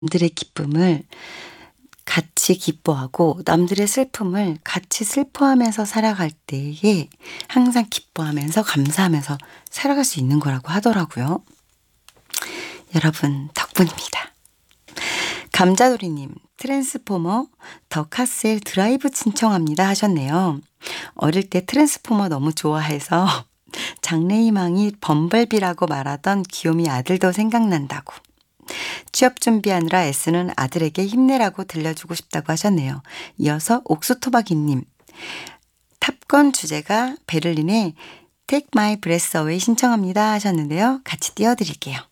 남들의 기쁨을 같이 기뻐하고 남들의 슬픔을 같이 슬퍼하면서 살아갈 때에 항상 기뻐하면서 감사하면서 살아갈 수 있는 거라고 하더라고요. 여러분 덕분입니다. 감자돌이님, 트랜스포머 더 카스의 드라이브 신청합니다 하셨네요. 어릴 때 트랜스포머 너무 좋아해서 장래희망이 범벌비라고 말하던 귀요미 아들도 생각난다고. 취업 준비하느라 애쓰는 아들에게 힘내라고 들려주고 싶다고 하셨네요. 이어서 옥수토박이님, 탑건 주제가 베를린의 Take My Breath Away 신청합니다 하셨는데요. 같이 띄워드릴게요.